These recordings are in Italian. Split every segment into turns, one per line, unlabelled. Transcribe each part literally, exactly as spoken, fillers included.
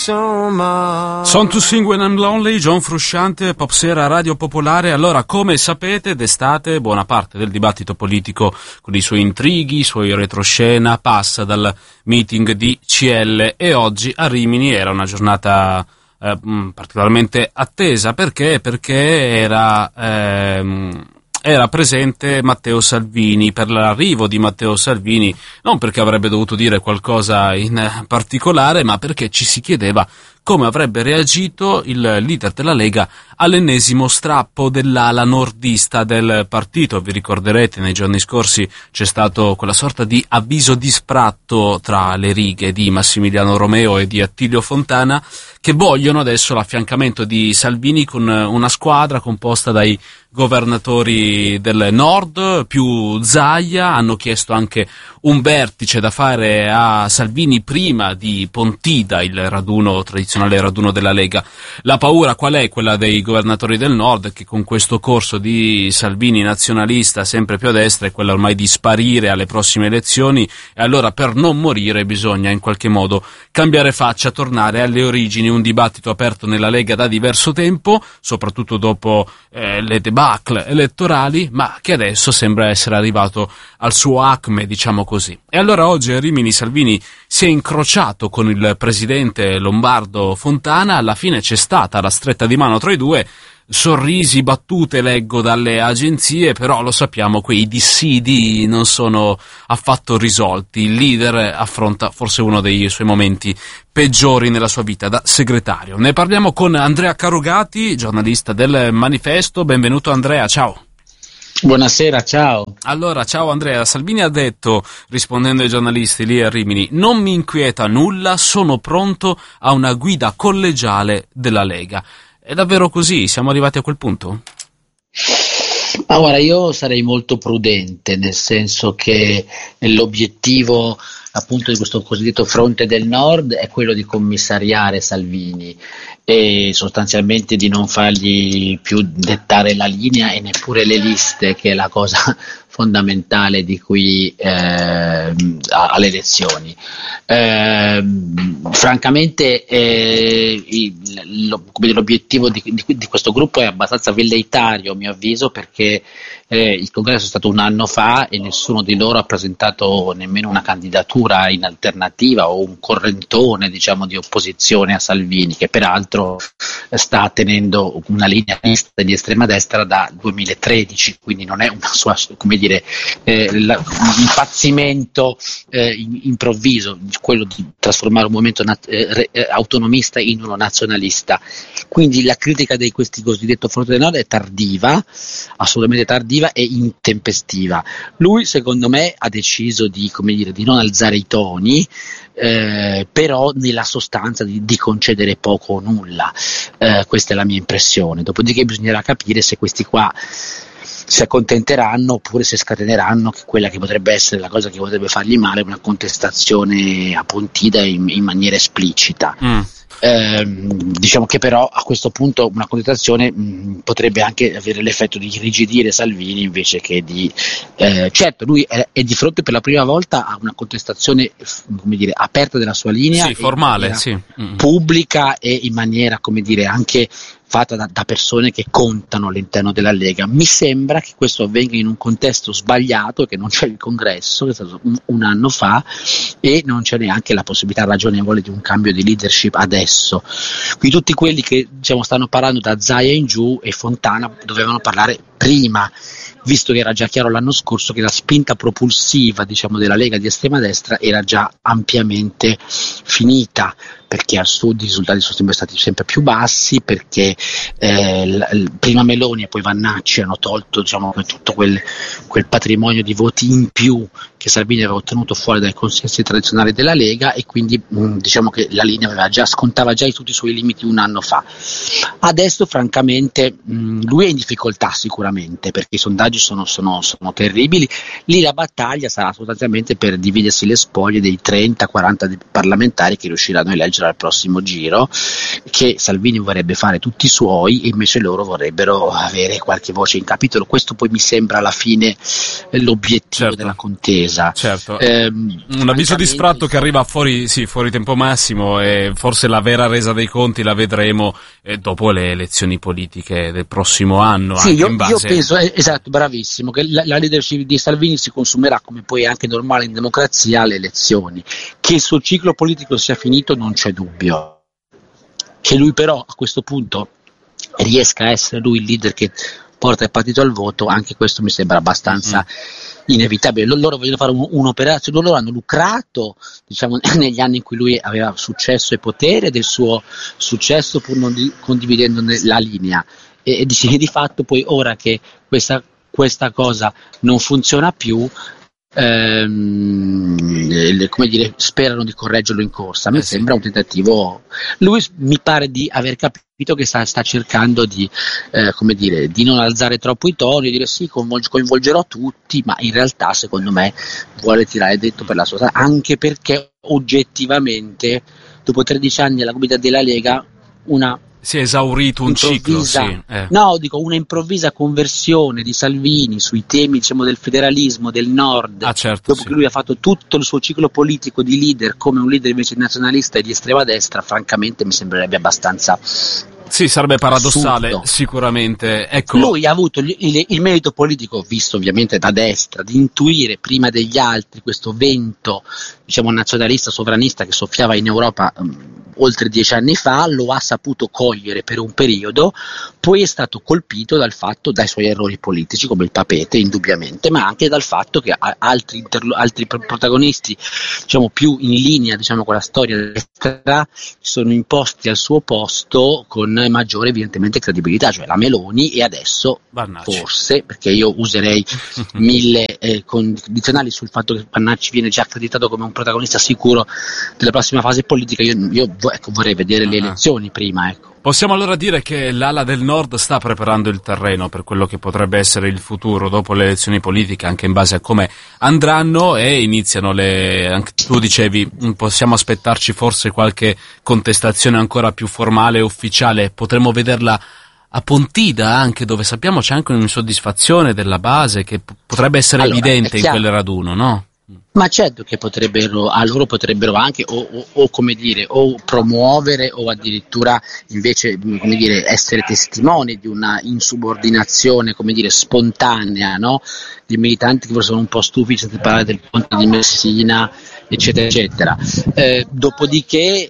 so much.
Song to Sing When I'm Lonely, John Frusciante, Popsera Radio Popolare. Allora, come sapete, d'estate buona parte del dibattito politico con i suoi intrighi, i suoi retroscena, passa dal meeting di C L e oggi a Rimini era una giornata eh, particolarmente attesa. Perché? Perché era... Ehm, era presente Matteo Salvini. Per l'arrivo di Matteo Salvini, non perché avrebbe dovuto dire qualcosa in particolare, ma perché ci si chiedeva come avrebbe reagito il leader della Lega all'ennesimo strappo dell'ala nordista del partito. Vi ricorderete, nei giorni scorsi c'è stato quella sorta di avviso di sfratto tra le righe di Massimiliano Romeo e di Attilio Fontana, che vogliono adesso l'affiancamento di Salvini con una squadra composta dai governatori del nord più Zaia. Hanno chiesto anche un vertice da fare a Salvini prima di Pontida, il raduno tradizionale raduno della Lega. La paura qual è? Quella dei governatori del nord, che con questo corso di Salvini nazionalista sempre più a destra è quella ormai di sparire alle prossime elezioni, e allora per non morire bisogna in qualche modo cambiare faccia, tornare alle origini. Un dibattito aperto nella Lega da diverso tempo, soprattutto dopo eh, le debacle elettorali, ma che adesso sembra essere arrivato al suo acme, diciamo così. E allora oggi a Rimini Salvini si è incrociato con il presidente lombardo Fontana. Alla fine c'è stata la stretta di mano tra i due, sorrisi, battute leggo dalle agenzie, però lo sappiamo, quei dissidi non sono affatto risolti. Il leader affronta forse uno dei suoi momenti peggiori nella sua vita da segretario. Ne parliamo con Andrea Carugati, giornalista del Manifesto. Benvenuto Andrea, ciao.
Buonasera, ciao.
Allora, ciao Andrea. Salvini ha detto, rispondendo ai giornalisti lì a Rimini: non mi inquieta nulla, sono pronto a una guida collegiale della Lega. È davvero così? Siamo arrivati a quel punto?
Ma guarda, io sarei molto prudente, nel senso che l'obiettivo appunto di questo cosiddetto fronte del nord è quello di commissariare Salvini e sostanzialmente di non fargli più dettare la linea e neppure le liste, che è la cosa fondamentale di qui eh, alle elezioni. Eh, francamente eh, il, lo, l'obiettivo di, di, di questo gruppo è abbastanza velleitario, a mio avviso, perché eh, il congresso è stato un anno fa e nessuno di loro ha presentato nemmeno una candidatura in alternativa o un correntone, diciamo, di opposizione a Salvini, che peraltro sta tenendo una linea mista di estrema destra da duemilatredici, quindi non è una sua, come dire, eh, la, un impazzimento eh, improvviso, quello di trasformare un movimento nat- eh, autonomista in uno nazionalista. Quindi la critica di questi cosiddetto fronte del nord è tardiva, assolutamente tardiva e intempestiva. Lui, secondo me, ha deciso di, come dire, di non alzare i toni, eh, però nella sostanza di, di concedere poco o nulla. Eh, questa è la mia impressione. Dopodiché bisognerà capire se questi qua si accontenteranno oppure se scateneranno che quella che potrebbe essere la cosa che potrebbe fargli male, una contestazione a Pontida in, in maniera esplicita. Mm. Eh, diciamo che però a questo punto una contestazione mh, potrebbe anche avere l'effetto di irrigidire Salvini invece che di eh, certo lui è, è di fronte per la prima volta a una contestazione, come dire, aperta della sua linea,
sì, formale, sì. Mm.
pubblica e in maniera, come dire, anche fatta da, da persone che contano all'interno della Lega. Mi sembra che questo avvenga in un contesto sbagliato, che non c'è il congresso, che è stato un, un anno fa, e non c'è neanche la possibilità ragionevole di un cambio di leadership adesso. Quindi tutti quelli che, diciamo, stanno parlando da Zaia in giù e Fontana dovevano parlare prima, visto che era già chiaro l'anno scorso che la spinta propulsiva, diciamo, della Lega di estrema destra era già ampiamente finita, perché al sud i risultati sono sempre stati sempre più bassi, perché eh, l- l- prima Meloni e poi Vannacci hanno tolto, diciamo, tutto quel, quel patrimonio di voti in più che Salvini aveva ottenuto fuori dai consensi tradizionali della Lega, e quindi mh, diciamo che la linea aveva già, scontava già tutti i suoi limiti un anno fa. Adesso francamente mh, lui è in difficoltà sicuramente, sicuramente, perché i sondaggi sono, sono, sono terribili. Lì la battaglia sarà sostanzialmente per dividersi le spoglie dei trenta quaranta parlamentari che riusciranno a eleggere al prossimo giro, che Salvini vorrebbe fare tutti i suoi e invece loro vorrebbero avere qualche voce in capitolo. Questo poi mi sembra alla fine l'obiettivo
certo.
della contesa.
Certo.
Eh,
un avviso di sfratto che arriva fuori, sì, fuori tempo massimo, e forse la vera resa dei conti la vedremo eh, dopo le elezioni politiche del prossimo anno.
Sì,
anche
io,
in base...
io penso, eh, esatto, bravissimo, che la, la leadership di Salvini si consumerà, come poi è anche normale in democrazia, alle elezioni. Che il suo ciclo politico sia finito non c'è dubbio. Che lui però a questo punto riesca a essere lui il leader che porta il partito al voto, anche questo mi sembra abbastanza mm. inevitabile. Loro, loro vogliono fare un, un'operazione, loro hanno lucrato, diciamo, negli anni in cui lui aveva successo e potere del suo successo, pur non di, condividendo la linea, e, e di, di fatto poi ora che questa, questa cosa non funziona più, Ehm, come dire, sperano di correggerlo in corsa. A me eh sì. sembra un tentativo. Lui mi pare di aver capito che sta, sta cercando di, eh, come dire, di non alzare troppo i toni, di dire sì, coinvolg- coinvolgerò tutti, ma in realtà secondo me vuole tirare dritto per la sua strada, anche perché oggettivamente dopo tredici anni alla guida della Lega una
si è esaurito un ciclo, sì. Eh.
No, dico, una improvvisa conversione di Salvini sui temi, diciamo, del federalismo, del nord,
ah, certo,
dopo
sì.
che lui ha fatto tutto il suo ciclo politico di leader come un leader invece nazionalista e di estrema destra, francamente mi sembrerebbe abbastanza...
Sì, sarebbe paradossale,
assurdo.
Sicuramente. Ecco.
Lui ha avuto il, il, il merito politico, visto ovviamente da destra, di intuire prima degli altri questo vento, diciamo, nazionalista, sovranista che soffiava in Europa um, oltre dieci anni fa, lo ha saputo cogliere per un periodo, poi è stato colpito dal fatto, dai suoi errori politici, come il Papete, indubbiamente, ma anche dal fatto che altri, interlo- altri protagonisti, diciamo, più in linea, diciamo, con la storia destra, si sono imposti al suo posto con maggiore evidentemente credibilità, cioè la Meloni e adesso
Vannacci.
Forse, perché io userei mille eh, condizionali sul fatto che Vannacci viene già accreditato come un protagonista sicuro della prossima fase politica, io, io ecco, vorrei vedere le elezioni prima, ecco.
Possiamo allora dire che l'ala del nord sta preparando il terreno per quello che potrebbe essere il futuro dopo le elezioni politiche, anche in base a come andranno, e iniziano le, anche tu dicevi, possiamo aspettarci forse qualche contestazione ancora più formale e ufficiale, potremmo vederla a Pontida anche, dove sappiamo c'è anche un'insoddisfazione della base che p- potrebbe essere
allora,
evidente in quel raduno, no?
Ma certo che potrebbero, a loro potrebbero anche o, o, o come dire, o promuovere o addirittura invece, come dire, essere testimoni di una insubordinazione, come dire, spontanea, no? Di militanti che sono un po' stufi, senza parlare del ponte di Messina, eccetera, eccetera. Eh, dopodiché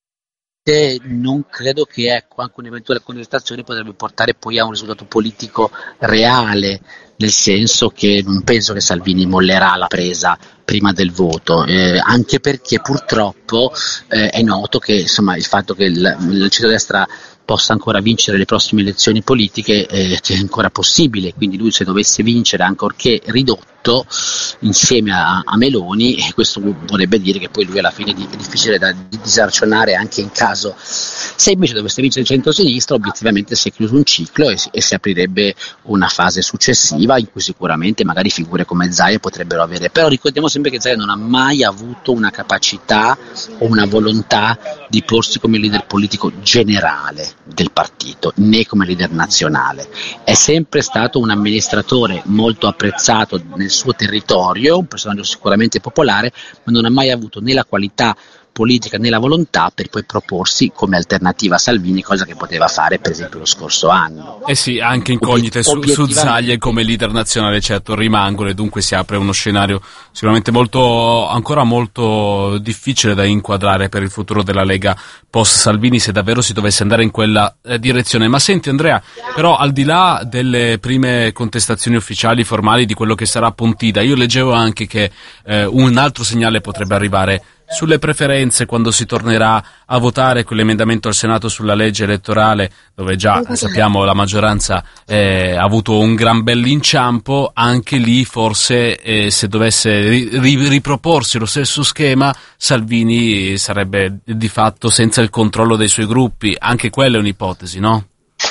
non credo che, ecco, anche un'eventuale contestazione potrebbe portare poi a un risultato politico reale, nel senso che non penso che Salvini mollerà la presa prima del voto, eh, anche perché purtroppo eh, è noto che, insomma, il fatto che il, il centrodestra possa ancora vincere le prossime elezioni politiche eh, è ancora possibile, quindi lui, se dovesse vincere ancorché ridotto insieme a, a Meloni, eh, questo vorrebbe dire che poi lui alla fine è difficile da disarcionare anche in caso, se invece dovesse vincere il centro-sinistra, obiettivamente si è chiuso un ciclo e, e si aprirebbe una fase successiva in cui sicuramente magari figure come Zaia potrebbero avere, però ricordiamo sempre che Zaia non ha mai avuto una capacità o una volontà di porsi come leader politico generale del partito, né come leader nazionale. È sempre stato un amministratore molto apprezzato nel suo territorio, un personaggio sicuramente popolare, ma non ha mai avuto né la qualità politica né la volontà per poi proporsi come alternativa a Salvini, cosa che poteva fare per esempio lo scorso anno.
Eh sì, anche incognite su, su Zaia come leader nazionale certo rimangono, e dunque si apre uno scenario sicuramente molto, ancora molto difficile da inquadrare per il futuro della Lega post Salvini, se davvero si dovesse andare in quella eh, direzione. Ma senti Andrea, però al di là delle prime contestazioni ufficiali formali di quello che sarà Pontida, io leggevo anche che eh, un altro segnale potrebbe arrivare sulle preferenze quando si tornerà a votare quell'emendamento al Senato sulla legge elettorale, dove già sappiamo la maggioranza eh, ha avuto un gran bell'inciampo. Anche lì forse eh, se dovesse ri- riproporsi lo stesso schema, Salvini sarebbe di fatto senza il controllo dei suoi gruppi. Anche quella è un'ipotesi, no?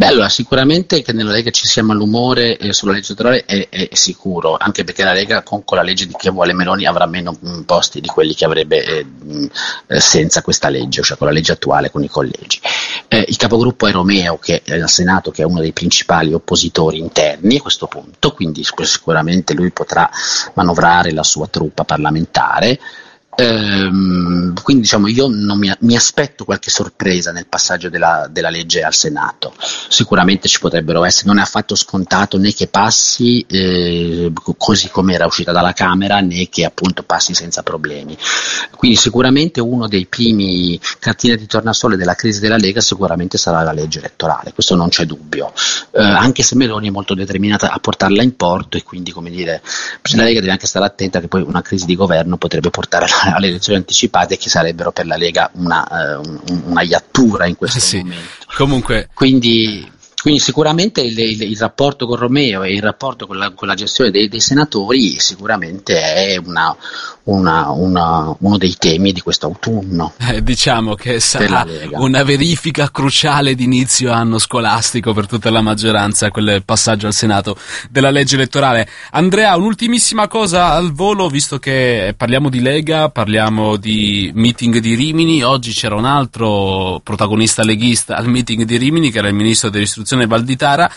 Beh, allora, sicuramente che nella Lega ci sia malumore eh, sulla legge elettorale è, è sicuro, anche perché la Lega con, con la legge di che vuole Meloni avrà meno mh, posti di quelli che avrebbe eh, mh, senza questa legge, cioè con la legge attuale, con i collegi. Eh, il capogruppo è Romeo, che è al Senato, che è uno dei principali oppositori interni a questo punto, quindi sicuramente lui potrà manovrare la sua truppa parlamentare. Ehm, quindi diciamo io non mi, mi aspetto qualche sorpresa nel passaggio della, della legge al Senato. Sicuramente ci potrebbero essere, non è affatto scontato né che passi eh, così come era uscita dalla Camera, né che appunto passi senza problemi. Quindi sicuramente uno dei primi cartine di tornasole della crisi della Lega sicuramente sarà la legge elettorale, questo non c'è dubbio, eh, anche se Meloni è molto determinata a portarla in porto, e quindi, come dire, la Lega deve anche stare attenta che poi una crisi di governo potrebbe portare alle elezioni anticipate, che sarebbero per la Lega una, uh, un, una iattura in questo
sì.
momento.
Comunque,
quindi, quindi sicuramente il, il, il rapporto con Romeo e il rapporto con la, con la gestione dei, dei senatori sicuramente è una, una, una, uno dei temi di questo autunno.
Eh, diciamo che sarà una verifica cruciale di inizio anno scolastico per tutta la maggioranza, quel passaggio al Senato della legge elettorale. Andrea, un'ultimissima cosa al volo, visto che parliamo di Lega, parliamo di meeting di Rimini. Oggi c'era un altro protagonista leghista al meeting di Rimini, che era il ministro dell'istruzione Valditara,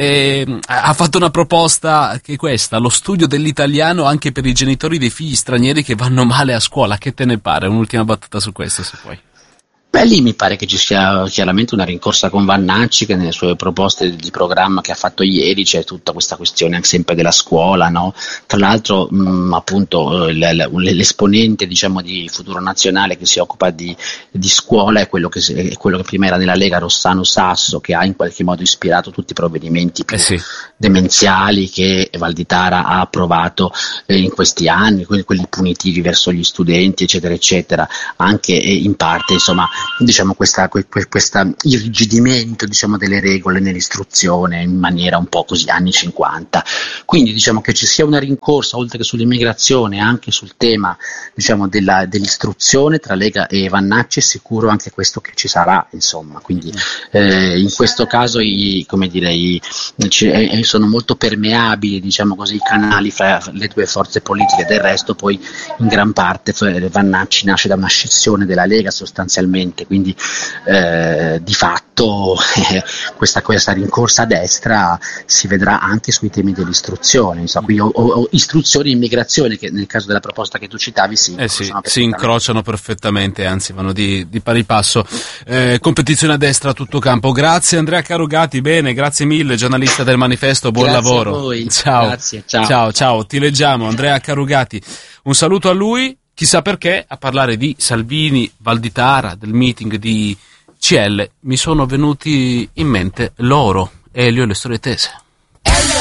e ha fatto una proposta che è questa: lo studio dell'italiano anche per i genitori dei figli stranieri che vanno male a scuola. Che te ne pare? Un'ultima battuta su questo, se puoi.
Beh, lì mi pare che ci sia chiaramente una rincorsa con Vannacci, che nelle sue proposte di programma che ha fatto ieri c'è tutta questa questione anche sempre della scuola, no? Tra l'altro mh, appunto l'esponente, diciamo, di Futuro Nazionale che si occupa di, di scuola è quello, che, è quello che prima era nella Lega, Rossano Sasso, che ha in qualche modo ispirato tutti i provvedimenti più eh sì. demenziali che Valditara ha approvato eh, in questi anni, quelli, quelli punitivi verso gli studenti, eccetera eccetera, anche eh, in parte, insomma, diciamo questa, questa irrigidimento, diciamo, delle regole nell'istruzione in maniera un po' così anni cinquanta. Quindi diciamo che ci sia una rincorsa, oltre che sull'immigrazione, anche sul tema, diciamo, della, dell'istruzione tra Lega e Vannacci, è sicuro anche questo che ci sarà, insomma. Quindi eh, in questo caso i, come dire, i, ci, sono molto permeabili, diciamo così, i canali fra le due forze politiche. Del resto poi in gran parte Vannacci nasce da una scissione della Lega sostanzialmente, quindi eh, di fatto eh, questa, questa rincorsa a destra si vedrà anche sui temi dell'istruzione, insomma, quindi, o, o istruzione e immigrazione, che nel caso della proposta che tu citavi si
eh
incrociano,
sì, si incrociano perfettamente, anzi vanno di, di pari passo. Eh, competizione a destra a tutto campo. Grazie Andrea Carugati, bene, grazie mille, giornalista del Manifesto, buon
grazie
lavoro.
A voi.
Ciao.
Grazie, ciao.
ciao, ciao, ti leggiamo, Andrea Carugati, un saluto a lui. Chissà perché, a parlare di Salvini, Valditara, del meeting di C L, mi sono venuti in mente loro, Elio e le storie tese.